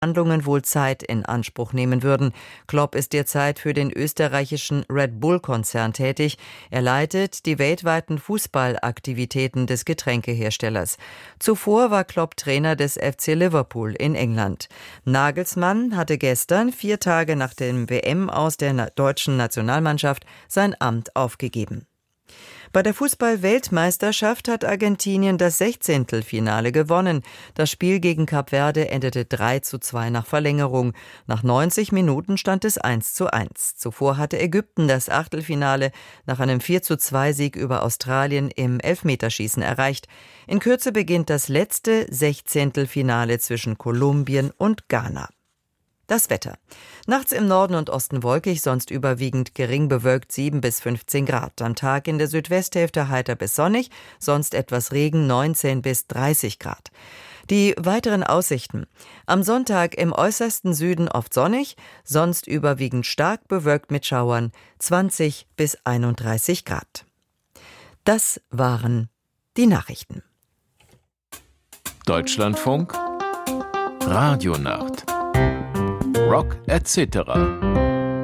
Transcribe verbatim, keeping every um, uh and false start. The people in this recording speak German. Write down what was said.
Verhandlungen wohl Zeit in Anspruch nehmen würden. Klopp ist derzeit für den österreichischen Red Bull-Konzern tätig. Er leitet die weltweiten Fußballaktivitäten des Getränkeherstellers. Zuvor war Klopp Trainer des F C Liverpool in England. Nagelsmann hatte gestern, vier Tage nach dem W M-Aus der deutschen Nationalmannschaft, sein Amt aufgegeben. Bei der Fußball-Weltmeisterschaft hat Argentinien das Sechzehntelfinale gewonnen. Das Spiel gegen Kap Verde endete drei zu zwei nach Verlängerung. Nach neunzig Minuten stand es eins zu eins. Zuvor hatte Ägypten das Achtelfinale nach einem vier zu zwei Sieg über Australien im Elfmeterschießen erreicht. In Kürze beginnt das letzte Sechzehntelfinale zwischen Kolumbien und Ghana. Das Wetter. Nachts im Norden und Osten wolkig, sonst überwiegend gering bewölkt sieben bis fünfzehn Grad. Am Tag in der Südwesthälfte heiter bis sonnig, sonst etwas Regen neunzehn bis dreißig Grad. Die weiteren Aussichten. Am Sonntag im äußersten Süden oft sonnig, sonst überwiegend stark bewölkt mit Schauern zwanzig bis einunddreißig Grad. Das waren die Nachrichten. Deutschlandfunk Radionacht Rock et cetera